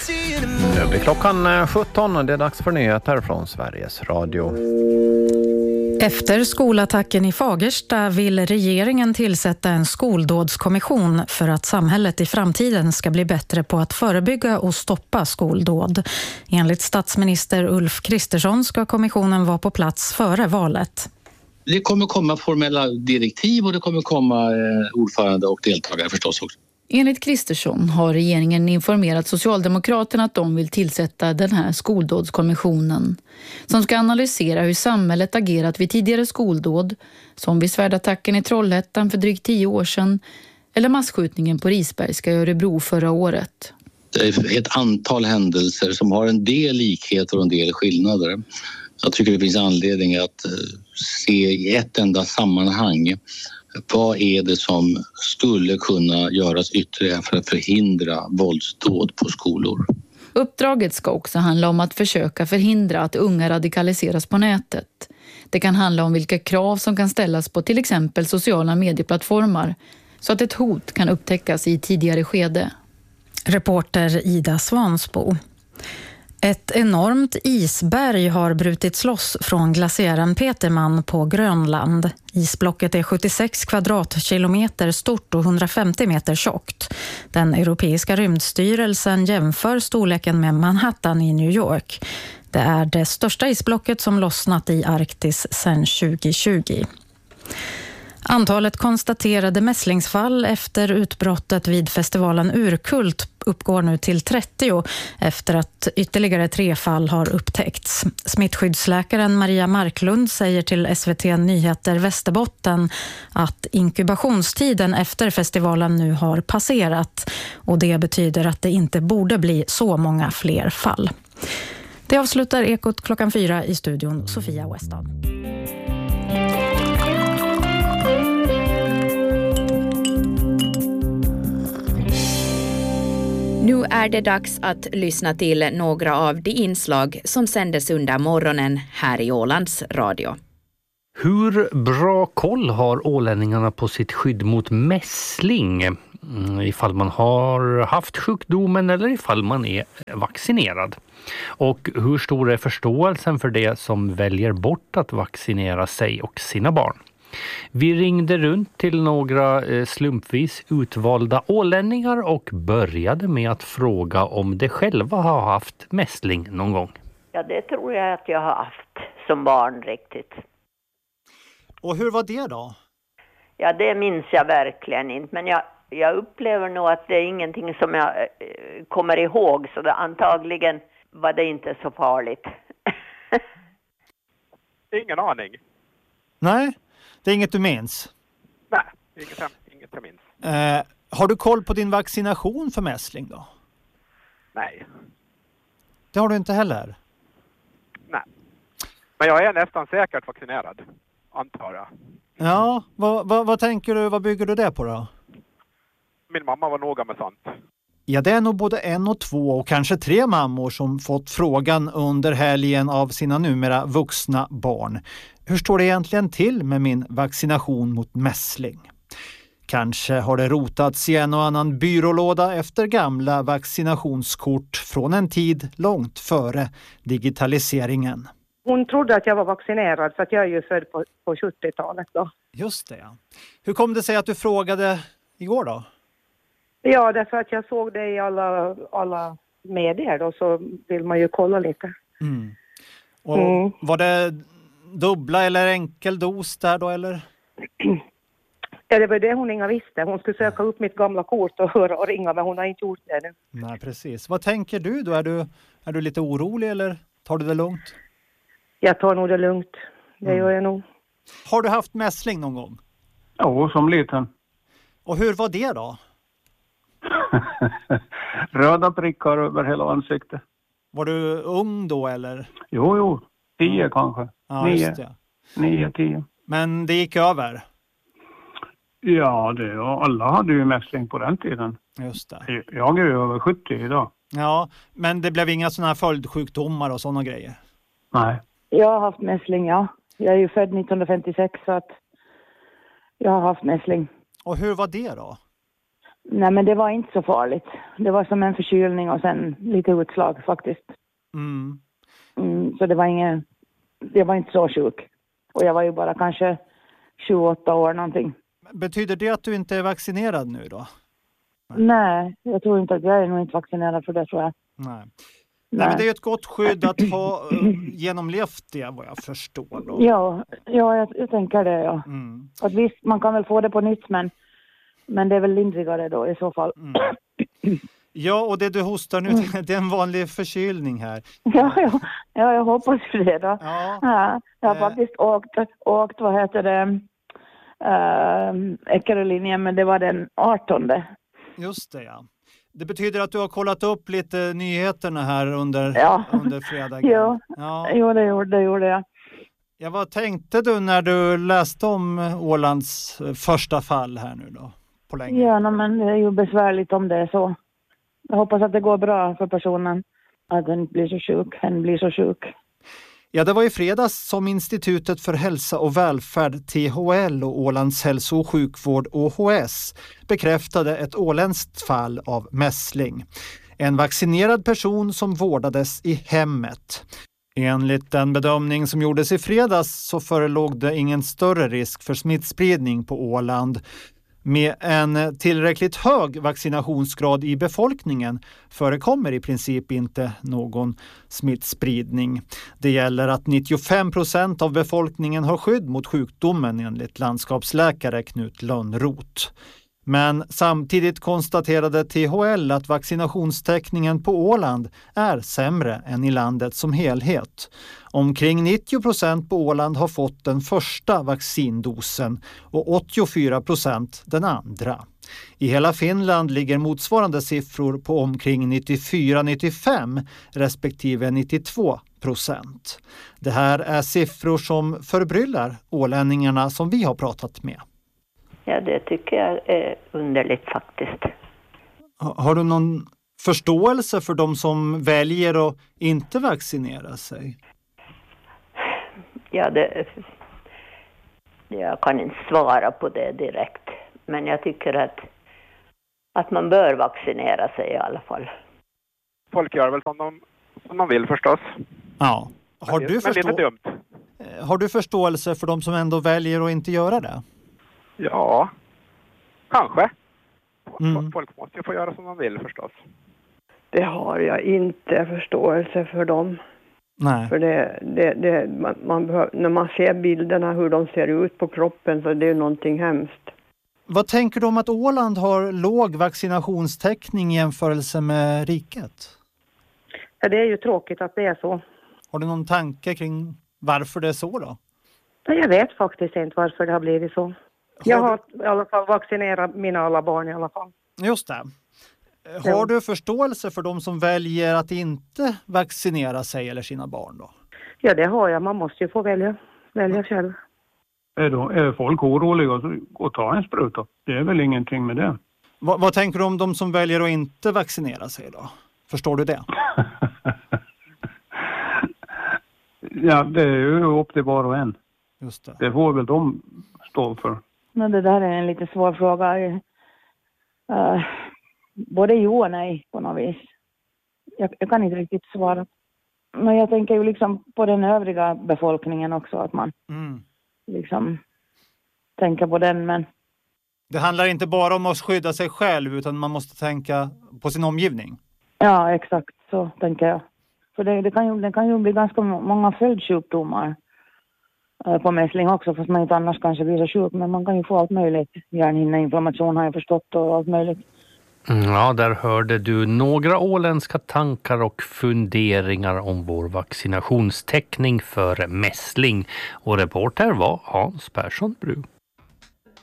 Nu blir klockan 17 och det är dags för nyheter från Sveriges Radio. Efter skolattacken i Fagersta vill regeringen tillsätta en skoldådskommission för att samhället i framtiden ska bli bättre på att förebygga och stoppa skoldåd. Enligt statsminister Ulf Kristersson ska kommissionen vara på plats före valet. Det kommer komma formella direktiv och det kommer komma ordförande och deltagare förstås också. Enligt Kristersson har regeringen informerat Socialdemokraterna att de vill tillsätta den här skoldådskommissionen som ska analysera hur samhället agerat vid tidigare skoldåd, som vid svärdattacken i Trollhättan för drygt 10 år sedan eller massskjutningen på Risbergska i Örebro förra året. Det är ett antal händelser som har en del likheter och en del skillnader. Jag tycker det finns anledning att se i ett enda sammanhang vad är det som skulle kunna göras ytterligare för att förhindra våldsdåd på skolor. Uppdraget ska också handla om att försöka förhindra att unga radikaliseras på nätet. Det kan handla om vilka krav som kan ställas på till exempel sociala medieplattformar så att ett hot kan upptäckas i tidigare skede. Reporter Ida Svansbo. Ett enormt isberg har brutits loss från glaciären Petermann på Grönland. Isblocket är 76 kvadratkilometer stort och 150 meter tjockt. Den europeiska rymdstyrelsen jämför storleken med Manhattan i New York. Det är det största isblocket som lossnat i Arktis sedan 2020. Antalet konstaterade mässlingsfall efter utbrottet vid festivalen Urkult uppgår nu till 30 efter att ytterligare 3 fall har upptäckts. Smittskyddsläkaren Maria Marklund säger till SVT Nyheter Västerbotten att inkubationstiden efter festivalen nu har passerat och det betyder att det inte borde bli så många fler fall. Det avslutar Ekot klockan 4 i studion Sofia Westad. Nu är det dags att lyssna till några av de inslag som sändes under morgonen här i Ålands Radio. Hur bra koll har ålänningarna på sitt skydd mot mässling? Ifall man har haft sjukdomen eller ifall man är vaccinerad. Och hur stor är förståelsen för det som väljer bort att vaccinera sig och sina barn? Vi ringde runt till några slumpvis utvalda ålänningar och började med att fråga om de själva har haft mässling någon gång. Ja, det tror jag att jag har haft som barn riktigt. Och hur var det då? Ja, det minns jag verkligen inte. Men jag upplever nog att det är ingenting som jag kommer ihåg. Så det, antagligen var det inte så farligt. Ingen aning. Nej, det är inget du minns? Nej, inget jag minns. Har du koll på din vaccination för mässling då? Nej. Det har du inte heller? Nej. Men jag är nästan säkert vaccinerad, antar jag. Ja, vad tänker du, vad bygger du det på då? Min mamma var noga med sånt. Ja, det är nog både 1 och 2 och kanske 3 mammor som fått frågan under helgen av sina numera vuxna barn. Hur står det egentligen till med min vaccination mot mässling? Kanske har det rotats i en och annan byrålåda efter gamla vaccinationskort från en tid långt före digitaliseringen. Hon trodde att jag var vaccinerad för att jag är ju född på 70-talet då. Just det, ja. Hur kom det sig att du frågade igår då? Ja, därför att jag såg det i alla medier då, så vill man ju kolla lite. Mm. Och var det dubbla eller enkel dos där då eller? Ja, det var det hon inga visste. Hon skulle söka upp mitt gamla kort och ringa, men hon har inte gjort det nu. Nej, precis. Vad tänker du då? Är du lite orolig eller tar du det lugnt? Jag tar nog det lugnt. Det gör jag nog. Har du haft mässling någon gång? Ja, som liten. Och hur var det då? Röda prickar över hela ansiktet. Var du ung då eller? Jo. 10 kanske. Ja, 9. Just det. 9, 10. Men det gick över? Ja, alla hade ju mässling på den tiden. Just det. Jag är ju över 70 idag. Ja, men det blev inga sådana här följdsjukdomar och sådana grejer? Nej. Jag har haft mässling, ja. Jag är ju född 1956 så att jag har haft mässling. Och hur var det då? Nej, men det var inte så farligt. Det var som en förkylning och sen lite utslag faktiskt. Så jag var inte så sjuk. Och jag var ju bara kanske 28 år någonting. Betyder det att du inte är vaccinerad nu då? Nej, jag tror inte att jag är nog inte vaccinerad för det, tror jag. Nej, men det är ju ett gott skydd att ha genomlevt det, vad jag förstår då. Ja, jag tänker det, ja. Att visst, man kan väl få det på nytt, men det är väl lindrigare då i så fall. Ja, och det du hostar nu, det är en vanlig förkylning här. Ja, jag hoppas ju det då. Ja, jag har faktiskt åkt vad heter det, Eckerölinjen, men det var den 18. Just det, ja. Det betyder att du har kollat upp lite nyheterna här under fredagen. Jo, det gjorde jag. Ja, vad tänkte du när du läste om Ålands första fall här nu då? På länge? Ja, men det är ju besvärligt om det är så. Jag hoppas att det går bra för personen, att den blir så sjuk. Ja, det var i fredags som Institutet för hälsa och välfärd, THL, och Ålands hälso- och sjukvård, OHS, bekräftade ett åländskt fall av mässling. En vaccinerad person som vårdades i hemmet. Enligt den bedömning som gjordes i fredags så förelåg det ingen större risk för smittspridning på Åland. Med en tillräckligt hög vaccinationsgrad i befolkningen förekommer i princip inte någon smittspridning. Det gäller att 95% av befolkningen har skydd mot sjukdomen enligt landskapsläkare Knut Lönnroth. Men samtidigt konstaterade THL att vaccinationstäckningen på Åland är sämre än i landet som helhet. Omkring 90% på Åland har fått den första vaccindosen och 84% den andra. I hela Finland ligger motsvarande siffror på omkring 94-95 respektive 92%. Det här är siffror som förbryllar ålänningarna som vi har pratat med. Ja, det tycker jag är underligt faktiskt. Har du någon förståelse för de som väljer att inte vaccinera sig? Ja, jag kan inte svara på det direkt. Men jag tycker att man bör vaccinera sig i alla fall. Folk gör väl som de vill förstås. Ja. Men har du förståelse för de som ändå väljer att inte göra det? Ja, kanske. Folk måste ju få göra som de vill förstås. Det har jag inte förståelse för dem. Nej. För när man ser bilderna hur de ser ut på kroppen, så det är någonting hemskt. Vad tänker du om att Åland har låg vaccinationstäckning i jämförelse med riket? Ja, det är ju tråkigt att det är så. Har du någon tanke kring varför det är så då? Jag vet faktiskt inte varför det har blivit så. Jag har i alla fall vaccinerat mina alla barn i alla fall. Just det. Har du förståelse för de som väljer att inte vaccinera sig eller sina barn då? Ja, det har jag. Man måste ju få välja själv. Är folk oroliga att ta en spruta? Det är väl ingenting med det. Vad tänker du om de som väljer att inte vaccinera sig då? Förstår du det? Ja, det är ju upp till var och en. Just det. Det får väl de stå för. Men det där är en lite svår fråga. Både jo och nej på något vis. Jag kan inte riktigt svara. Men jag tänker ju liksom på den övriga befolkningen också, att man liksom tänker på den. Men det handlar inte bara om att skydda sig själv, utan man måste tänka på sin omgivning. Ja, exakt så tänker jag. För det kan ju bli ganska många följdsjukdomar på mässling också, fast man inte annars kanske blir så sjuk. Men man kan ju få allt möjligt. Hjärnhinneinflammation har jag förstått och allt möjligt. Ja, där hörde du några åländska tankar och funderingar om vår vaccinationstäckning för mässling. Och reporter var Hans Persson Bru.